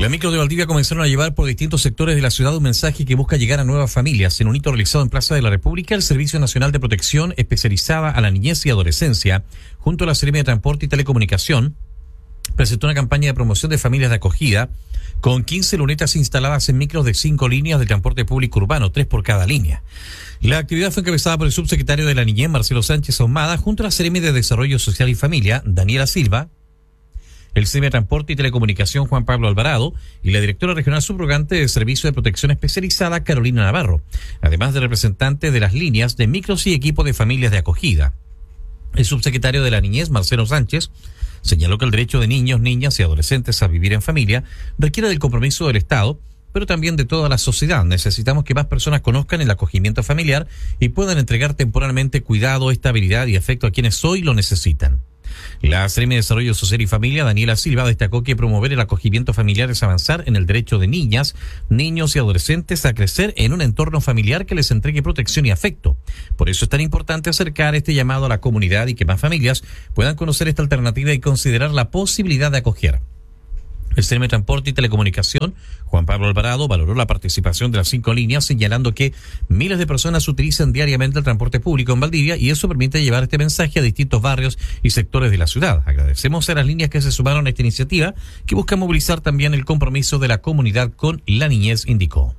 La micro de Valdivia comenzaron a llevar por distintos sectores de la ciudad un mensaje que busca llegar a nuevas familias. En un hito realizado en Plaza de la República, el Servicio Nacional de Protección especializada a la niñez y adolescencia, junto a la Seremi de Transporte y Telecomunicación, presentó una campaña de promoción de familias de acogida con 15 lunetas instaladas en micros de 5 líneas de transporte público urbano, 3 por cada línea. La actividad fue encabezada por el subsecretario de la Niñez, Marcelo Sánchez Ahumada, junto a la Seremi de Desarrollo Social y Familia, Daniela Silva, el Seremi de Transporte y Telecomunicación, Juan Pablo Alvarado, y la directora regional subrogante de Servicio de Protección Especializada, Carolina Navarro, además de representantes de las líneas de micros y equipos de familias de acogida. El subsecretario de la Niñez, Marcelo Sánchez, señaló que el derecho de niños, niñas y adolescentes a vivir en familia requiere del compromiso del Estado, pero también de toda la sociedad. Necesitamos que más personas conozcan el acogimiento familiar y puedan entregar temporalmente cuidado, estabilidad y afecto a quienes hoy lo necesitan. La Seremi de Desarrollo Social y Familia, Daniela Silva, destacó que promover el acogimiento familiar es avanzar en el derecho de niñas, niños y adolescentes a crecer en un entorno familiar que les entregue protección y afecto. Por eso es tan importante acercar este llamado a la comunidad y que más familias puedan conocer esta alternativa y considerar la posibilidad de acoger. El Seremi de Transporte y Telecomunicación, Juan Pablo Alvarado, valoró la participación de las 5 líneas, señalando que miles de personas utilizan diariamente el transporte público en Valdivia y eso permite llevar este mensaje a distintos barrios y sectores de la ciudad. Agradecemos a las líneas que se sumaron a esta iniciativa, que busca movilizar también el compromiso de la comunidad con la niñez, indicó.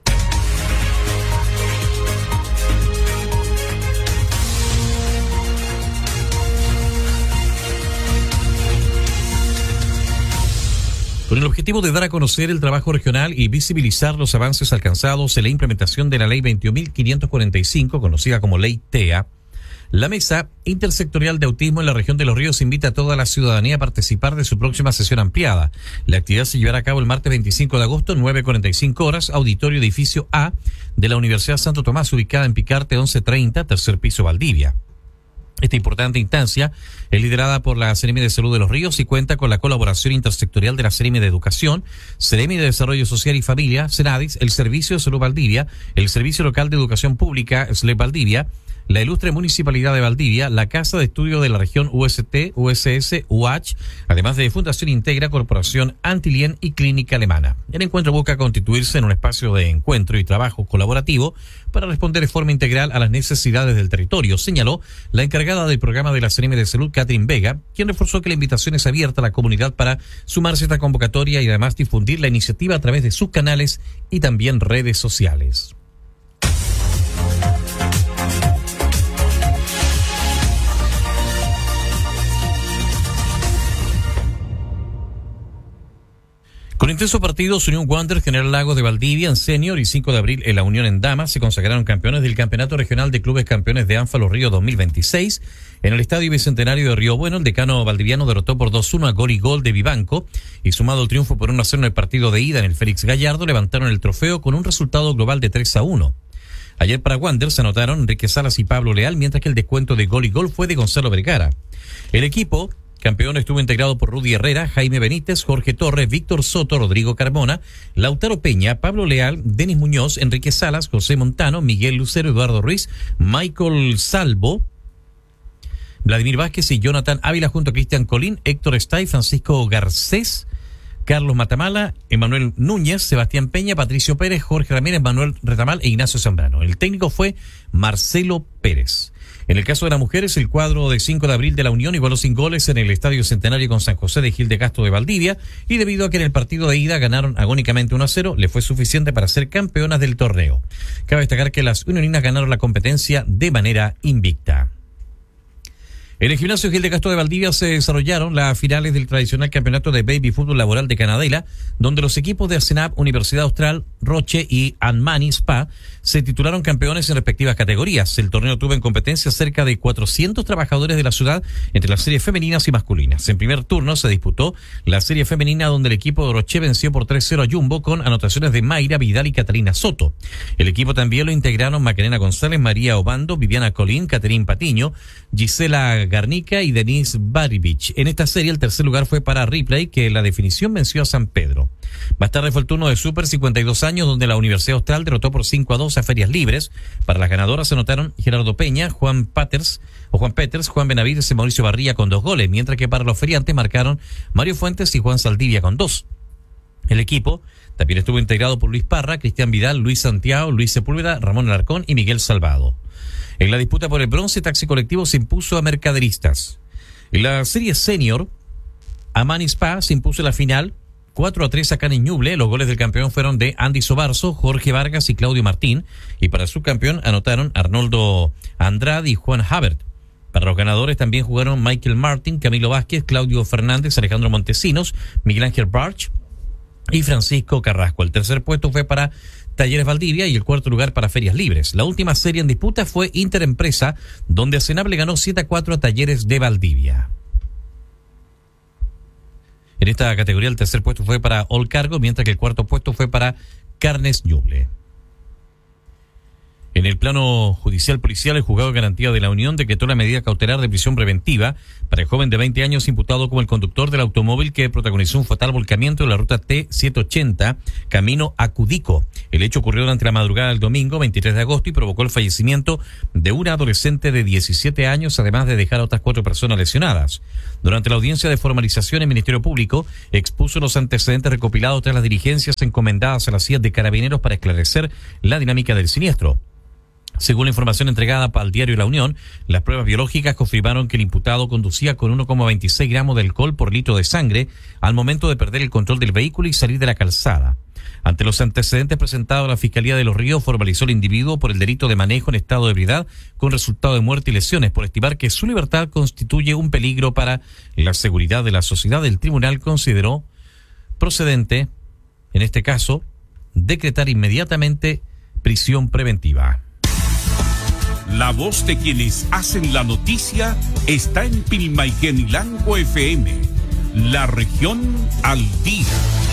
Con el objetivo de dar a conocer el trabajo regional y visibilizar los avances alcanzados en la implementación de la Ley 21.545, conocida como Ley TEA, la Mesa Intersectorial de Autismo en la región de Los Ríos invita a toda la ciudadanía a participar de su próxima sesión ampliada. La actividad se llevará a cabo el martes 25 de agosto, 9:45 horas, auditorio edificio A de la Universidad Santo Tomás, ubicada en Picarte 1130, tercer piso, Valdivia. Esta importante instancia es liderada por la Seremi de Salud de Los Ríos y cuenta con la colaboración intersectorial de la Seremi de Educación, Seremi de Desarrollo Social y Familia, Senadis, el Servicio de Salud Valdivia, el Servicio Local de Educación Pública, SLEP Valdivia, la Ilustre Municipalidad de Valdivia, la Casa de Estudio de la Región UST, USS, UH, además de Fundación Integra, Corporación Antilien y Clínica Alemana. El encuentro busca constituirse en un espacio de encuentro y trabajo colaborativo para responder de forma integral a las necesidades del territorio, señaló la encargada del programa de la Seremi de Salud, Catherine Vega, quien reforzó que la invitación es abierta a la comunidad para sumarse a esta convocatoria y además difundir la iniciativa a través de sus canales y también redes sociales. Con intensos partidos, Unión Wanderers, General Lagos de Valdivia en senior y 5 de abril en la Unión en damas, se consagraron campeones del Campeonato Regional de Clubes Campeones de ANFA Los Ríos 2026. En el Estadio Bicentenario de Río Bueno, el decano valdiviano derrotó por 2-1 a Gol y Gol de Vivanco y sumado el triunfo por 1-0 en el partido de ida en el Félix Gallardo, levantaron el trofeo con un resultado global de 3-1. Ayer para Wanderers se anotaron Enrique Salas y Pablo Leal, mientras que el descuento de Gol y Gol fue de Gonzalo Vergara. El equipo campeón estuvo integrado por Rudy Herrera, Jaime Benítez, Jorge Torres, Víctor Soto, Rodrigo Carmona, Lautaro Peña, Pablo Leal, Denis Muñoz, Enrique Salas, José Montano, Miguel Lucero, Eduardo Ruiz, Michael Salvo, Vladimir Vázquez y Jonathan Ávila junto a Cristian Colín, Héctor Stay, Francisco Garcés, Carlos Matamala, Emanuel Núñez, Sebastián Peña, Patricio Pérez, Jorge Ramírez, Manuel Retamal e Ignacio Zambrano. El técnico fue Marcelo Pérez. En el caso de las mujeres, el cuadro de 5 de abril de la Unión igualó sin goles en el Estadio Centenario con San José de Gil de Castro de Valdivia y debido a que en el partido de ida ganaron agónicamente 1-0, le fue suficiente para ser campeonas del torneo. Cabe destacar que las unioninas ganaron la competencia de manera invicta. En el gimnasio Gil de Castro de Valdivia se desarrollaron las finales del tradicional campeonato de baby fútbol laboral de Canadela, donde los equipos de Arsenap, Universidad Austral, Roche y Anmani Spa se titularon campeones en respectivas categorías. El torneo tuvo en competencia cerca de 400 trabajadores de la ciudad entre las series femeninas y masculinas. En primer turno se disputó la serie femenina, donde el equipo de Roche venció por 3-0 a Jumbo con anotaciones de Mayra Vidal y Catalina Soto. El equipo también lo integraron Macarena González, María Obando, Viviana Colín, Caterín Patiño, Gisela Garnica y Denise Baribich. En esta serie el tercer lugar fue para Ripley, que en la definición venció a San Pedro. Más tarde fue el turno de Super 52 años, donde la Universidad Austral derrotó por 5-2 a Ferias Libres. Para las ganadoras se anotaron Gerardo Peña, Juan Peters, Juan Benavides y Mauricio Barría con 2 goles, mientras que para los feriantes marcaron Mario Fuentes y Juan Saldivia con 2. El equipo también estuvo integrado por Luis Parra, Cristian Vidal, Luis Santiago, Luis Sepúlveda, Ramón Alarcón y Miguel Salvado. En la disputa por el bronce, Taxi Colectivo se impuso a Mercaderistas. En la serie senior, Amani Spa se impuso en la final 4-3 acá en Ñuble. Los goles del campeón fueron de Andy Sobarzo, Jorge Vargas y Claudio Martín. Y para su campeón anotaron Arnoldo Andrade y Juan Habert. Para los ganadores también jugaron Michael Martin, Camilo Vázquez, Claudio Fernández, Alejandro Montesinos, Miguel Ángel Barch y Francisco Carrasco. El tercer puesto fue para Talleres Valdivia y el cuarto lugar para Ferias Libres. La última serie en disputa fue Interempresa, donde Asenab le ganó 7-4 a Talleres de Valdivia. En esta categoría el tercer puesto fue para All Cargo, mientras que el cuarto puesto fue para Carnes Ñuble. En el plano judicial policial, el juzgado de garantía de la Unión decretó la medida cautelar de prisión preventiva para el joven de 20 años imputado como el conductor del automóvil que protagonizó un fatal volcamiento en la ruta T780, camino a Cudico. El hecho ocurrió durante la madrugada del domingo 23 de agosto y provocó el fallecimiento de una adolescente de 17 años, además de dejar a otras 4 personas lesionadas. Durante la audiencia de formalización, el Ministerio Público expuso los antecedentes recopilados tras las diligencias encomendadas a la CIA de Carabineros para esclarecer la dinámica del siniestro. Según la información entregada al diario La Unión, las pruebas biológicas confirmaron que el imputado conducía con 1,26 gramos de alcohol por litro de sangre al momento de perder el control del vehículo y salir de la calzada. Ante los antecedentes presentados, la Fiscalía de Los Ríos formalizó al individuo por el delito de manejo en estado de ebriedad con resultado de muerte y lesiones por estimar que su libertad constituye un peligro para la seguridad de la sociedad. El tribunal consideró procedente, en este caso, decretar inmediatamente prisión preventiva. La voz de quienes hacen la noticia está en Pilmaiquenilango FM, la región al día.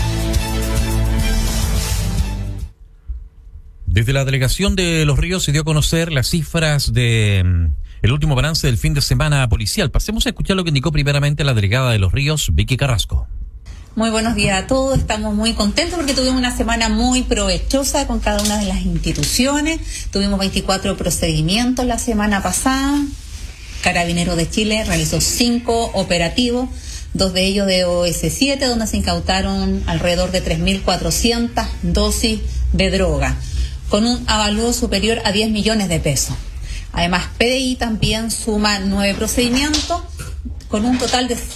Desde la delegación de Los Ríos se dio a conocer las cifras de el último balance del fin de semana policial. Pasemos a escuchar lo que indicó primeramente la delegada de Los Ríos, Vicky Carrasco. Muy buenos días a todos, estamos muy contentos porque tuvimos una semana muy provechosa con cada una de las instituciones. Tuvimos 24 procedimientos la semana pasada. Carabineros de Chile realizó 5 operativos, 2 de ellos de OS7, donde se incautaron alrededor de 3.400 dosis de droga, con un avalúo superior a 10 millones de pesos. Además, PDI también suma 9 procedimientos, con un total de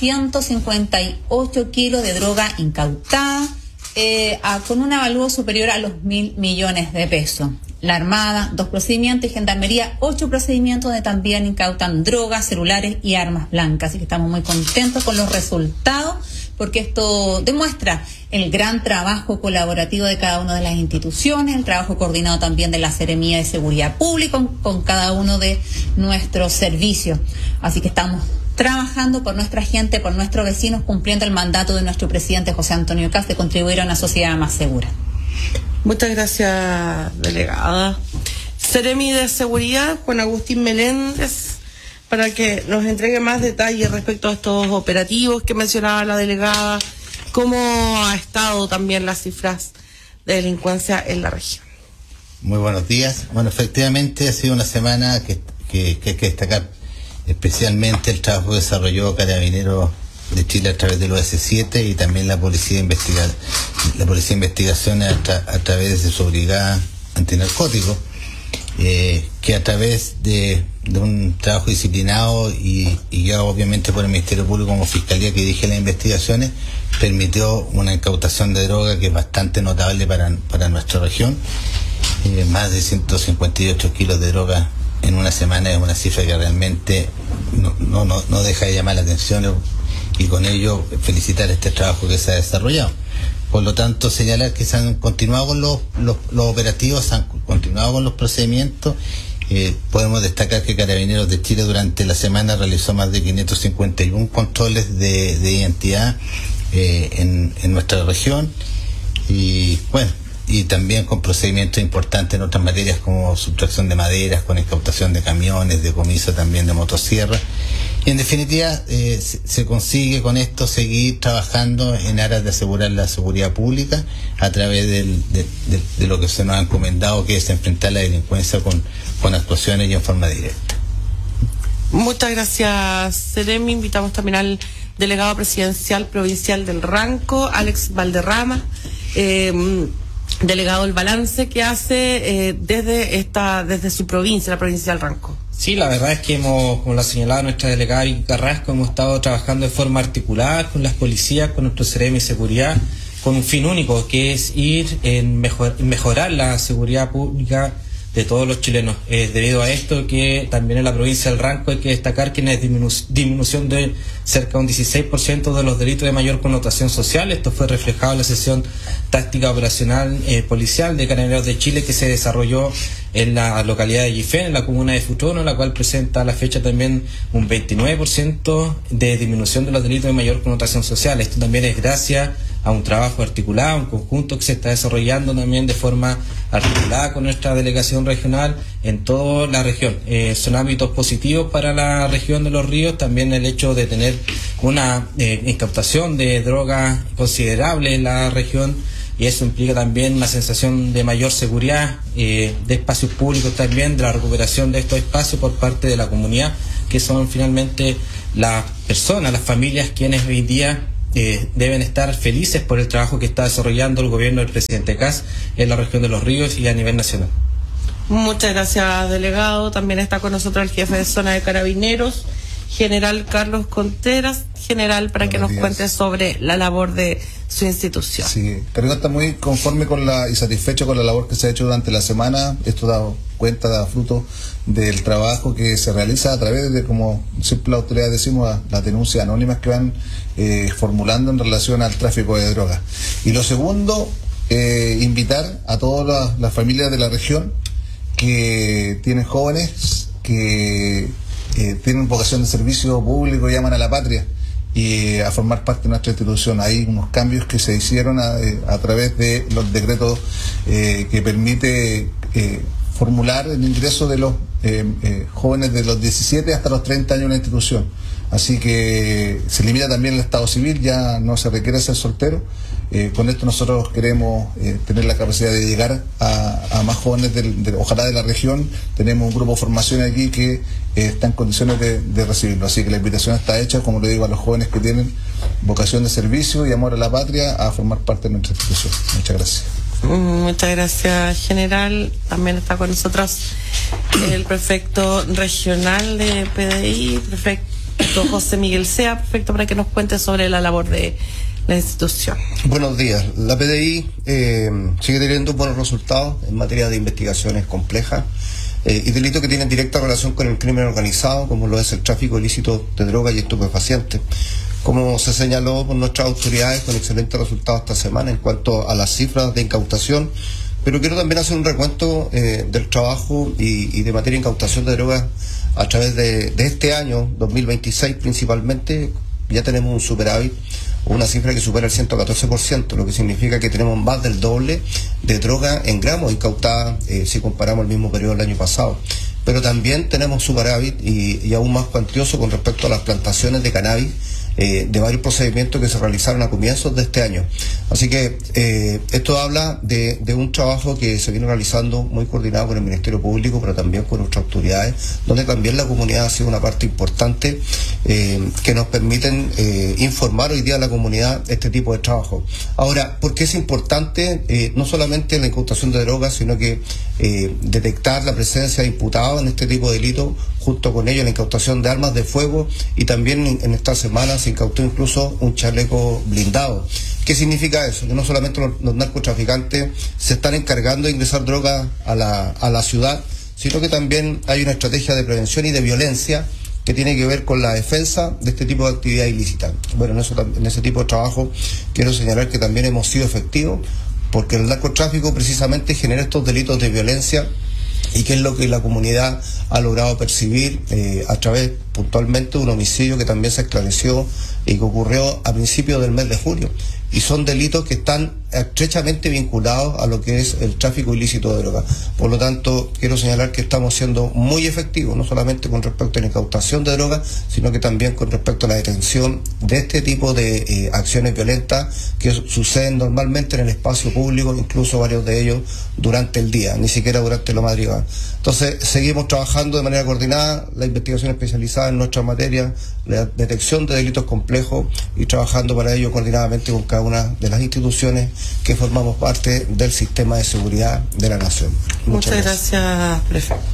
158 kilos de droga incautada, con un avalúo superior a los 1.000 millones de pesos. La Armada, 2 procedimientos, y Gendarmería, 8 procedimientos donde también incautan drogas, celulares y armas blancas. Así que estamos muy contentos con los resultados, porque esto demuestra el gran trabajo colaborativo de cada una de las instituciones, el trabajo coordinado también de la Seremía de Seguridad Pública con cada uno de nuestros servicios. Así que estamos trabajando por nuestra gente, por nuestros vecinos, cumpliendo el mandato de nuestro presidente José Antonio Kast de contribuir a una sociedad más segura. Muchas gracias, delegada. Seremi de Seguridad, Juan Agustín Meléndez, para que nos entregue más detalles respecto a estos operativos que mencionaba la delegada, cómo ha estado también las cifras de delincuencia en la región. Muy buenos días. Bueno, efectivamente ha sido una semana que hay que destacar especialmente el trabajo que desarrolló Carabineros de Chile a través del OS7 y también la Policía de Investigación a través de su brigada antinarcótico, que a través de un trabajo disciplinado y ya obviamente por el Ministerio Público como Fiscalía que dirige las investigaciones, permitió una incautación de droga que es bastante notable para nuestra región. Más de 158 kilos de droga en una semana es una cifra que realmente no deja de llamar la atención, y con ello felicitar este trabajo que se ha desarrollado. Por lo tanto, señalar que se han continuado con los operativos, se han continuado con los procedimientos. Podemos destacar que Carabineros de Chile durante la semana realizó más de 551 controles de identidad en nuestra región, y bueno, y también con procedimientos importantes en otras materias como sustracción de maderas, con incautación de camiones, decomiso también de motosierras. Y en definitiva, se consigue con esto seguir trabajando en aras de asegurar la seguridad pública a través de lo que se nos ha encomendado, que es enfrentar la delincuencia con actuaciones y en forma directa. Muchas gracias, Seremi. Invitamos también al delegado presidencial provincial del Ranco, Alex Valderrama, delegado del balance que hace desde su provincia, la provincia del Ranco. Sí, la verdad es que como lo ha señalado nuestra delegada Vicky Carrasco, hemos estado trabajando de forma articulada con las policías, con nuestro CEREMI de seguridad, con un fin único, que es ir en mejorar la seguridad pública de todos los chilenos. Debido a esto que también en la provincia del Ranco hay que destacar que hay disminución de cerca de un 16% de los delitos de mayor connotación social. Esto fue reflejado en la sesión táctica operacional policial de Carabineros de Chile que se desarrolló en la localidad de Yifén, en la comuna de Futrono, la cual presenta a la fecha también un 29% de disminución de los delitos de mayor connotación social. Esto también es gracias a un trabajo articulado, un conjunto que se está desarrollando también de forma articulada con nuestra delegación regional en toda la región. Son ámbitos positivos para la región de Los Ríos, también el hecho de tener una incautación de drogas considerable en la región, y eso implica también una sensación de mayor seguridad, de espacios públicos también, de la recuperación de estos espacios por parte de la comunidad, que son finalmente las personas, las familias quienes hoy día deben estar felices por el trabajo que está desarrollando el gobierno del presidente Kast en la región de Los Ríos y a nivel nacional. Muchas gracias, delegado. También está con nosotros el jefe de zona de Carabineros, general Carlos Contreras. General, para que nos cuente sobre la labor de su institución. Sí, Carlos está muy conforme y satisfecho con la labor que se ha hecho durante la semana. Esto da fruto del trabajo que se realiza a través de, como siempre las autoridades decimos, las denuncias anónimas que van formulando en relación al tráfico de drogas. Y lo segundo, invitar a todas las familias de la región que tienen jóvenes que tienen vocación de servicio público y llaman a la patria y a formar parte de nuestra institución. Hay unos cambios que se hicieron a través de los decretos que permite formular el ingreso de los jóvenes de los 17 hasta los 30 años en la institución. Así que se limita también el estado civil, ya no se requiere ser soltero. Con esto nosotros queremos tener la capacidad de llegar a más jóvenes, ojalá de la región. Tenemos un grupo de formación aquí que está en condiciones de recibirlo. Así que la invitación está hecha, como le digo, a los jóvenes que tienen vocación de servicio y amor a la patria a formar parte de nuestra institución. Muchas gracias. Muchas gracias, general. También está con nosotros el prefecto regional de PDI, prefecto José Miguel Sea, prefecto, para que nos cuente sobre la labor de la institución. Buenos días. La PDI sigue teniendo buenos resultados en materia de investigaciones complejas y delitos que tienen directa relación con el crimen organizado, como lo es el tráfico ilícito de drogas y estupefacientes. Como se señaló por nuestras autoridades, con excelentes resultados esta semana en cuanto a las cifras de incautación, pero quiero también hacer un recuento del trabajo y de materia de incautación de drogas a través de este año, 2026 principalmente. Ya tenemos un superávit, una cifra que supera el 114%, lo que significa que tenemos más del doble de droga en gramos incautada si comparamos el mismo periodo del año pasado. Pero también tenemos superávit y aún más cuantioso con respecto a las plantaciones de cannabis de varios procedimientos que se realizaron a comienzos de este año. Así que esto habla de un trabajo que se viene realizando muy coordinado con el Ministerio Público, pero también con nuestras autoridades, donde también la comunidad ha sido una parte importante que nos permiten informar hoy día a la comunidad este tipo de trabajo. Ahora, ¿por qué es importante no solamente la incautación de drogas, sino que detectar la presencia de imputados en este tipo de delitos, junto con ello la incautación de armas de fuego, y también en esta semana se incautó incluso un chaleco blindado? ¿Qué significa eso? Que no solamente los narcotraficantes se están encargando de ingresar drogas a la ciudad, sino que también hay una estrategia de prevención y de violencia que tiene que ver con la defensa de este tipo de actividad ilícita. Bueno, en ese tipo de trabajo quiero señalar que también hemos sido efectivos, porque el narcotráfico precisamente genera estos delitos de violencia, y que es lo que la comunidad ha logrado percibir a través puntualmente de un homicidio que también se esclareció y que ocurrió a principios del mes de julio. Y son delitos que están estrechamente vinculados a lo que es el tráfico ilícito de drogas. Por lo tanto, quiero señalar que estamos siendo muy efectivos, no solamente con respecto a la incautación de drogas, sino que también con respecto a la detención de este tipo de acciones violentas que suceden normalmente en el espacio público, incluso varios de ellos durante el día, ni siquiera durante la madrugada. Entonces, seguimos trabajando de manera coordinada, la investigación especializada especializada en nuestra materia, la detección de delitos complejos y trabajando para ello coordinadamente con cada una de las instituciones que formamos parte del sistema de seguridad de la nación. Muchas gracias, prefecto.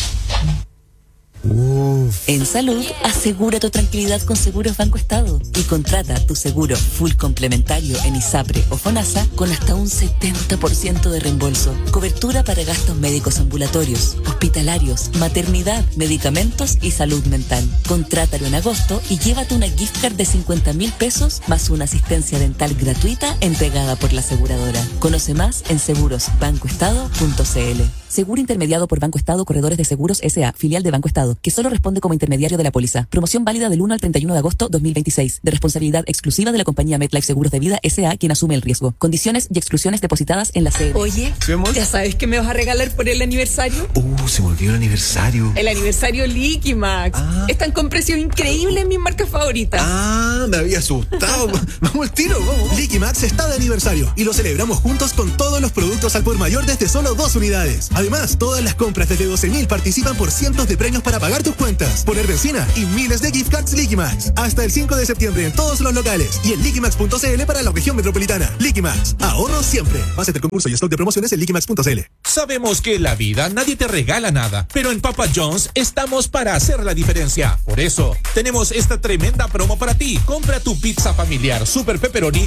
En salud, asegura tu tranquilidad con Seguros Banco Estado y contrata tu seguro full complementario en ISAPRE o FONASA con hasta un 70% de reembolso. Cobertura para gastos médicos ambulatorios, hospitalarios, maternidad, medicamentos y salud mental. Contrátalo en agosto y llévate una gift card de 50.000 pesos más una asistencia dental gratuita entregada por la aseguradora. Conoce más en segurosbancoestado.cl. Seguro intermediado por Banco Estado Corredores de Seguros S.A., filial de Banco Estado, que solo responde como intermediario de la póliza. Promoción válida del 1 al 31 de agosto 2026. De responsabilidad exclusiva de la compañía MetLife Seguros de Vida S.A., quien asume el riesgo. Condiciones y exclusiones depositadas en la CN. Oye, ¿ya sabes qué me vas a regalar por el aniversario? Se me olvidó el aniversario. El aniversario Liquimax. Están con precios increíbles en mis marcas favoritas. Me había asustado. Vamos al tiro, vamos. Liquimax está de aniversario y lo celebramos juntos con todos los productos al por mayor desde solo 2 unidades. Además, todas las compras desde 12.000 participan por cientos de premios para pagar tus cuentas, poner benzina y miles de gift cards Liquimax. Hasta el 5 de septiembre en todos los locales y en liquimax.cl para la región metropolitana. Liquimax, ahorro siempre. Base del concurso y stock de promociones en liquimax.cl. Sabemos que en la vida nadie te regala nada, pero en Papa John's estamos para hacer la diferencia. Por eso, tenemos esta tremenda promo para ti. Compra tu pizza familiar Super Pepperoni